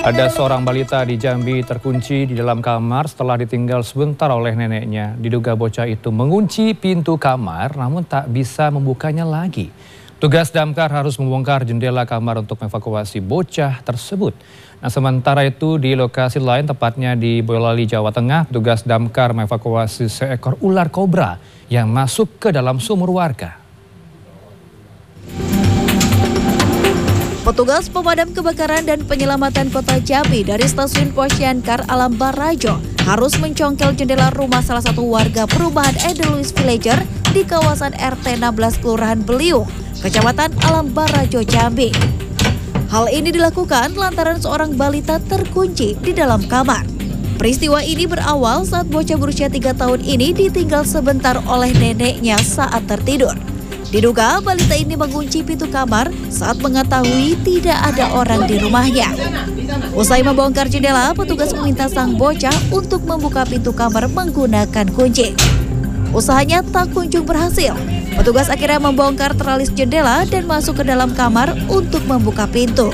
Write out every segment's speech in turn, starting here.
Ada seorang balita di Jambi terkunci di dalam kamar setelah ditinggal sebentar oleh neneknya. Diduga bocah itu mengunci pintu kamar namun tak bisa membukanya lagi. Tugas damkar harus membongkar jendela kamar untuk mengevakuasi bocah tersebut. Nah, sementara itu di lokasi lain tepatnya di Boyolali, Jawa Tengah, tugas damkar mengevakuasi seekor ular kobra yang masuk ke dalam sumur warga. Petugas pemadam kebakaran dan penyelamatan Kota Jambi dari Stasiun Posyandu Alam Barajo harus mencongkel jendela rumah salah satu warga perumahan Edelweiss Villager di kawasan RT 16 Kelurahan Beliung, Kecamatan Alam Barajo, Jambi. Hal ini dilakukan lantaran seorang balita terkunci di dalam kamar. Peristiwa ini berawal saat bocah berusia 3 tahun ini ditinggal sebentar oleh neneknya saat tertidur. Diduga balita ini mengunci pintu kamar saat mengetahui tidak ada orang di rumahnya. Usai membongkar jendela, petugas meminta sang bocah untuk membuka pintu kamar menggunakan kunci. Usahanya tak kunjung berhasil. Petugas akhirnya membongkar teralis jendela dan masuk ke dalam kamar untuk membuka pintu.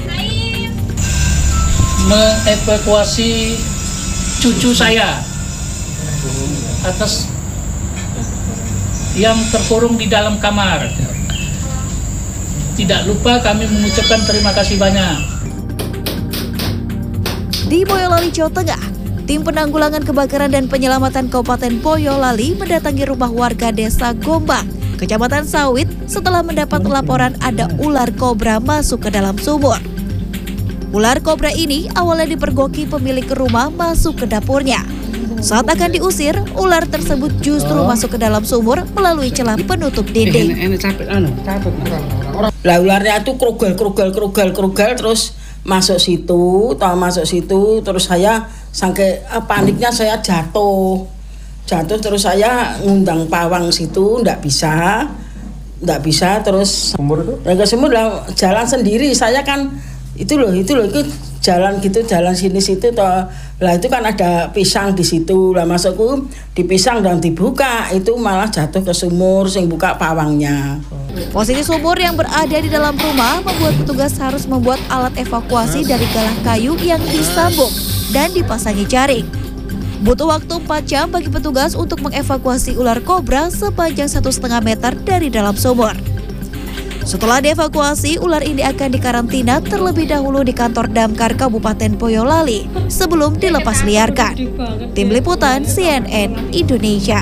Mengevakuasi cucu saya atas yang terkurung di dalam kamar. Tidak lupa kami mengucapkan terima kasih banyak. Di Boyolali, Jawa Tengah, tim penanggulangan kebakaran dan penyelamatan Kabupaten Boyolali mendatangi rumah warga Desa Gombang, Kecamatan Sawit setelah mendapat laporan ada ular kobra masuk ke dalam sumur. Ular kobra ini awalnya dipergoki pemilik rumah masuk ke dapurnya. Saat akan diusir, ular tersebut justru masuk ke dalam sumur melalui celah penutup dinding. Lah ularnya itu krugel terus masuk situ terus saya sampai paniknya saya jatuh terus saya ngundang pawang situ nggak bisa terus sumur itu ke sumur lah jalan sendiri saya kan itu jalan sini situ toh. Lah itu kan ada pisang di situ. Lah masukku di pisang dan dibuka itu malah jatuh ke sumur sing buka pawangnya. Posisi sumur yang berada di dalam rumah membuat petugas harus membuat alat evakuasi dari galah kayu yang disambung dan dipasangi jaring. Butuh waktu 4 jam bagi petugas untuk mengevakuasi ular kobra sepanjang 1,5 meter dari dalam sumur. Setelah dievakuasi, ular ini akan dikarantina terlebih dahulu di kantor damkar Kabupaten Boyolali sebelum dilepas liarkan. Tim Liputan CNN Indonesia.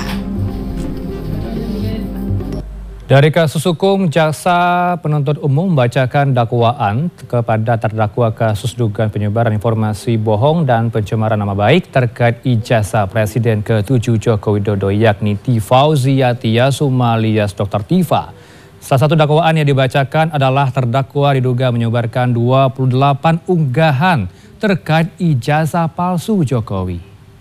Dari kasus hukum, jaksa penuntut umum membacakan dakwaan kepada terdakwa kasus dugaan penyebaran informasi bohong dan pencemaran nama baik terkait ijazah Presiden ke-7 Joko Widodo, yakni Tifauziatia Sumalias Dr. Tifa. Salah satu dakwaan yang dibacakan adalah terdakwa diduga menyebarkan 28 unggahan terkait ijazah palsu Jokowi.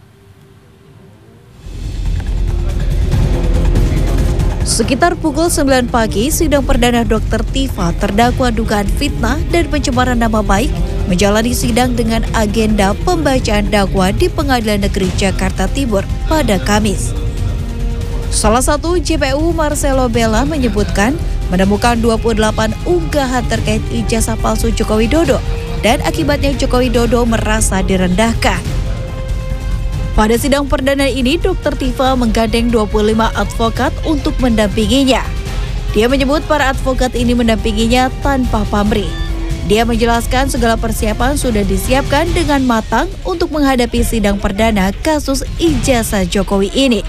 Sekitar pukul 9 pagi, sidang perdana Dr. Tifa terdakwa dugaan fitnah dan pencemaran nama baik menjalani sidang dengan agenda pembacaan dakwa di Pengadilan Negeri Jakarta Timur pada Kamis. Salah satu JPU Marcelo Bella menyebutkan menemukan 28 unggahan terkait ijazah palsu Joko Widodo dan akibatnya Joko Widodo merasa direndahkan. Pada sidang perdana ini, Dr. Tifa menggandeng 25 advokat untuk mendampinginya. Dia menyebut para advokat ini mendampinginya tanpa pamrih. Dia menjelaskan segala persiapan sudah disiapkan dengan matang untuk menghadapi sidang perdana kasus ijazah Jokowi ini.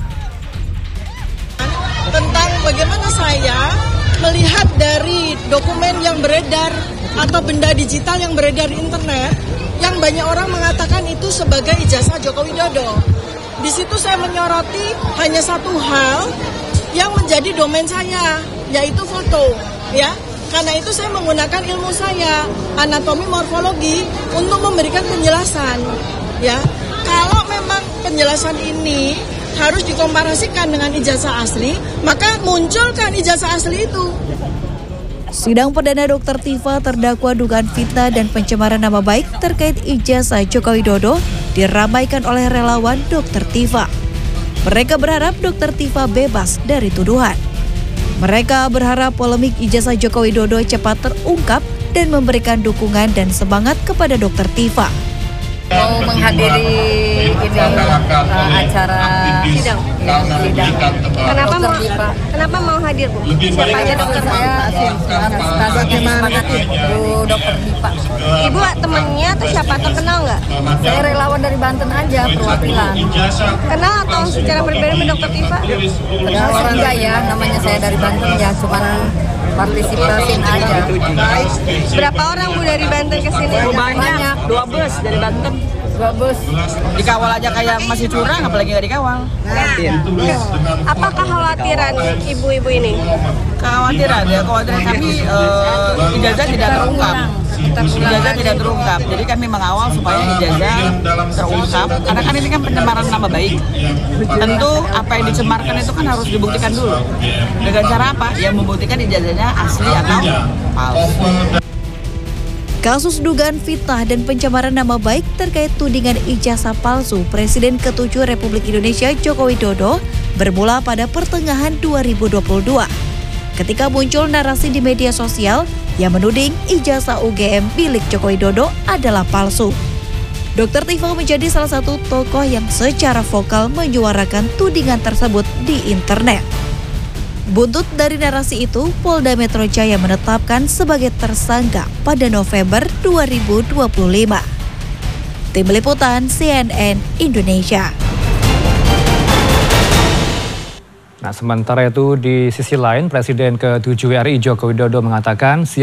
Tentang bagaimana saya melihat dari dokumen yang beredar atau benda digital yang beredar di internet yang banyak orang mengatakan itu sebagai ijazah Joko Widodo. Di situ saya menyoroti hanya satu hal yang menjadi domain saya, yaitu foto, ya. Karena itu saya menggunakan ilmu saya, anatomi morfologi, untuk memberikan penjelasan, ya. Kalau memang penjelasan ini harus dikomparasikan dengan ijazah asli, maka munculkan ijazah asli itu. Sidang perdana Dr. Tifa terdakwa dugaan fitnah dan pencemaran nama baik terkait ijazah Joko Widodo diramaikan oleh relawan Dr. Tifa. Mereka berharap Dr. Tifa bebas dari tuduhan. Mereka berharap polemik ijazah Joko Widodo cepat terungkap dan memberikan dukungan dan semangat kepada Dr. Tifa. Mau menghadiri ini acara sidang. Kenapa mau hadir, Bu? Siapa aja dokter Saya semangat Bu Dr. Tifa. Ibu temennya atau siapa, atau kenal nggak? Saya relawan dari Banten aja, perwakilan. Kenal atau secara berbeda sama Dr. Tifa? Kenal orang enggak ya, namanya saya dari Banten ya, cuman partisipasin aja. Berapa orang Bu dari Banten ke sini? Banyak. 2 bus dari Banten. 2 bus. Dikawal aja kayak masih curang, apalagi nggak dikawal. Apa kekhawatiran ibu-ibu ini? Kekhawatiran kami ijazah tidak terungkap. Ijazah tidak terungkap. Jadi kami mengawal supaya ijazah terungkap. Karena kan ini kan pencemaran nama baik. Tentu apa yang dicemarkan itu kan harus dibuktikan dulu. Dengan cara apa? Ya membuktikan ijazahnya asli atau palsu. Kasus dugaan fitnah dan pencemaran nama baik terkait tudingan ijazah palsu Presiden ke-7 Republik Indonesia Joko Widodo bermula pada pertengahan 2022. Ketika muncul narasi di media sosial yang menuding ijazah UGM milik Joko Widodo adalah palsu. Dr. Tifa menjadi salah satu tokoh yang secara vokal menyuarakan tudingan tersebut di internet. Buntut dari narasi itu, Polda Metro Jaya menetapkan sebagai tersangka pada November 2025. Tim Liputan CNN Indonesia. Nah, sementara itu di sisi lain, Presiden ke-7 RI Joko Widodo mengatakan siap